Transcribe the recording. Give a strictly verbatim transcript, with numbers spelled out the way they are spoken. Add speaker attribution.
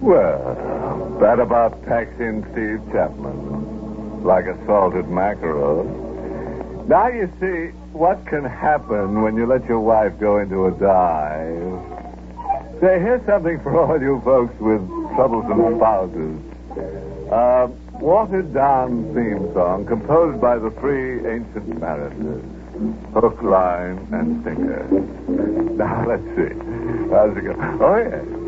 Speaker 1: Well, that about taxiing Steve Chapman. Like a salted mackerel. Now you see what can happen when you let your wife go into a dive. Say, here's something for all you folks with troublesome spouses. Uh, watered-down theme song composed by the three ancient mariners. Hook, line, and sinker. Now, let's see. How's it go? Oh, yes.